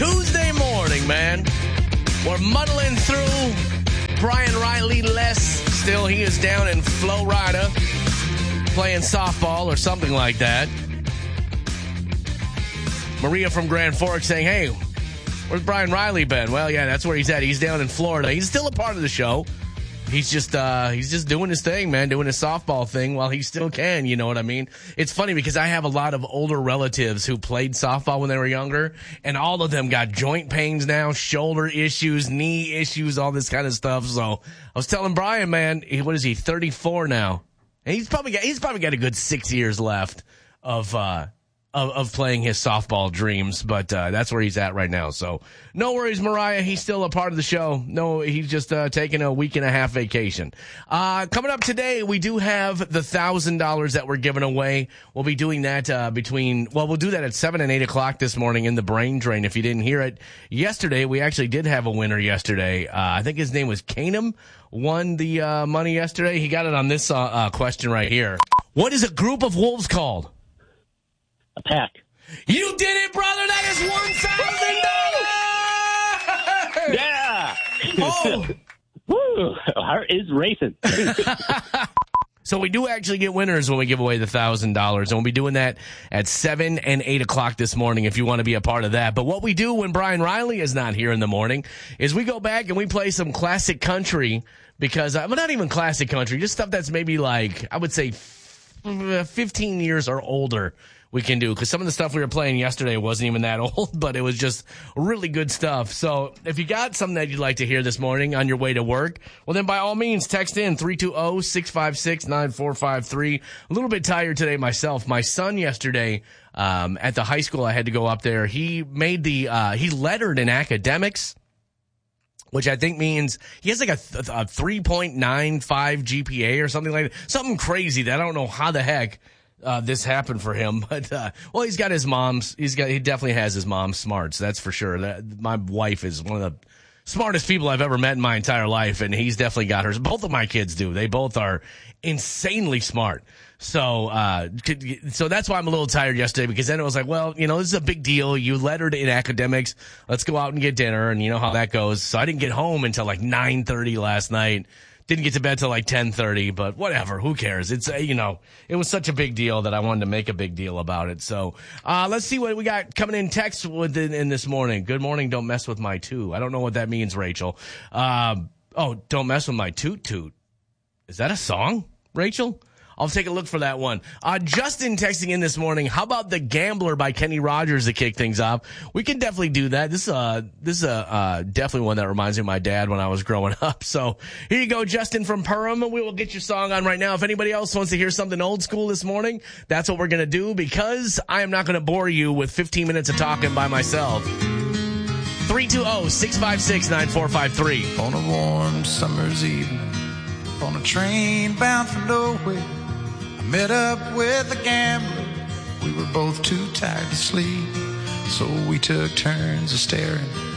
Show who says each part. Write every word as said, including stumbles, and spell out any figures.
Speaker 1: Tuesday morning, man. We're muddling through. Brian Riley less. Still, he is down in Florida playing softball or something like that. Maria from Grand Forks saying, hey, where's Brian Riley been? Well, yeah, that's where he's at. He's down in Florida. He's still a part of the show. He's just uh, he's just doing his thing, man, doing his softball thing while he still can, you know what I mean? It's funny because I have a lot of older relatives who played softball when they were younger, and all of them got joint pains now, shoulder issues, knee issues, all this kind of stuff. So I was telling Brian, man, he, what is he, thirty-four now? And he's probably got, he's probably got a good six years left of uh Of, of playing his softball dreams, but uh, that's where he's at right now. So no worries, Mariah. He's still a part of the show. No, he's just uh, taking a week and a half vacation. Uh, coming up today, we do have the one thousand dollars that we're giving away. We'll be doing that uh, between, well, we'll do that at seven and eight o'clock this morning in the Brain Drain. If you didn't hear it yesterday, we actually did have a winner yesterday. Uh, I think his name was Canum, won the uh, money yesterday. He got it on this uh, uh, question right here. What is a group of wolves called?
Speaker 2: A pack.
Speaker 1: You did it, brother. That is one thousand dollars.
Speaker 2: Yeah. Oh. Woo. Heart is racing.
Speaker 1: So we do actually get winners when we give away the one thousand dollars. And we'll be doing that at seven and eight o'clock this morning if you want to be a part of that. But what we do when Brian Riley is not here in the morning is we go back and we play some classic country because, uh, well, not even classic country, just stuff that's maybe like, I would say fifteen years or older. We can do, because some of the stuff we were playing yesterday wasn't even that old, but it was just really good stuff. So if you got something that you'd like to hear this morning on your way to work, well, then by all means, text in three two zero, six five six, nine four five three. A little bit tired today myself. My son yesterday um, at the high school, I had to go up there. He made the, uh, he lettered in academics, which I think means he has like a, th- a three point nine five G P A or something like that. Something crazy that I don't know how the heck Uh, this happened for him, but, uh, well, he's got his mom's, he's got, he definitely has his mom's smarts. That's for sure. That, my wife is one of the smartest people I've ever met in my entire life, and he's definitely got hers. Both of my kids do. They both are insanely smart. So, uh, so that's why I'm a little tired yesterday, because then it was like, well, you know, this is a big deal. You lettered in academics. Let's go out and get dinner, and you know how that goes. So I didn't get home until like nine thirty last night. Didn't get to bed till like ten thirty, but whatever. Who cares? It's, uh, you know, it was such a big deal that I wanted to make a big deal about it. So, uh, let's see what we got coming in text within in this morning. Good morning. Don't mess with my two. I don't know what that means, Rachel. Um, oh, don't mess with my toot toot. Is that a song, Rachel? I'll take a look for that one. Uh, Justin texting in this morning. How about The Gambler by Kenny Rogers to kick things off? We can definitely do that. This is uh this is a uh, definitely one that reminds me of my dad when I was growing up. So here you go, Justin from Perham. We will get your song on right now. If anybody else wants to hear something old school this morning, that's what we're going to do, because I am not going to bore you with fifteen minutes of talking by myself. three two zero, six five six, nine four five three.
Speaker 3: On a warm summer's evening, on a train bound for nowhere, met up with a gambler. We were both too tired to sleep, so we took turns of staring